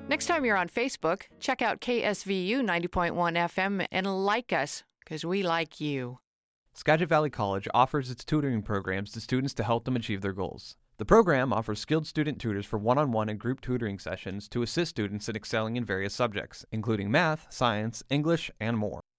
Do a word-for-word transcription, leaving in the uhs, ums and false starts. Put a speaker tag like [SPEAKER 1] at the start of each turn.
[SPEAKER 1] Next time you're on Facebook, check out K S V U ninety point one F M and like us, because we like you.
[SPEAKER 2] Skagit Valley College offers its tutoring programs to students to help them achieve their goals. The program offers skilled student tutors for one-on-one and group tutoring sessions to assist students in excelling in various subjects, including math, science, English, and more.